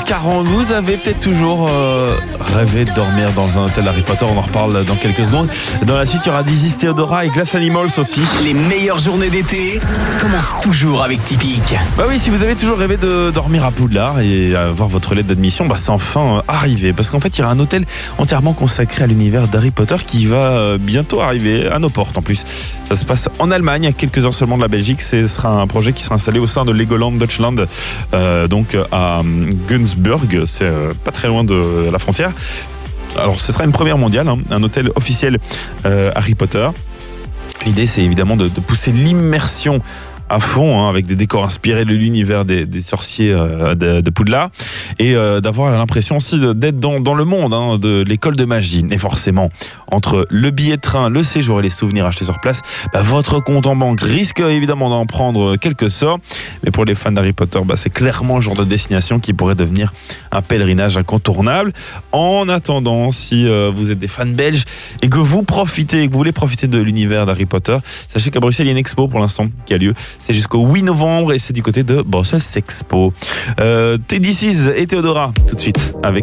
18h40, vous avez peut-être toujours rêvé de dormir dans un hôtel Harry Potter, on en reparle dans quelques secondes. Dans la suite, il y aura Dizzy Theodora et Glass Animals aussi. Les meilleures journées d'été commencent toujours avec Tipeee. Bah oui, si vous avez toujours rêvé de dormir à Poudlard et avoir votre lettre d'admission, bah c'est enfin arrivé. Parce qu'en fait, il y aura un hôtel entièrement consacré à l'univers d'Harry Potter qui va bientôt arriver à nos portes en plus. Ça se passe en Allemagne, à quelques heures seulement de la Belgique. Ce sera un projet qui sera installé au sein de Legoland Deutschland, donc à Günzburg, c'est pas très loin de la frontière. Alors ce sera une première mondiale, un hôtel officiel Harry Potter. L'idée c'est évidemment de pousser l'immersion à fond, avec des décors inspirés de l'univers des sorciers de Poudlard, et d'avoir l'impression aussi d'être dans le monde de l'école de magie. Et forcément, entre le billet de train, le séjour et les souvenirs achetés sur place, votre compte en banque risque évidemment d'en prendre quelques sorts. Mais pour les fans d'Harry Potter, c'est clairement le genre de destination qui pourrait devenir un pèlerinage incontournable. En attendant, si vous êtes des fans belges et que vous voulez profiter de l'univers d'Harry Potter, sachez qu'à Bruxelles, il y a une expo pour l'instant qui a lieu. C'est jusqu'au 8 novembre et c'est du côté de Brussels Expo. Teddy Seas et Theodora, tout de suite, avec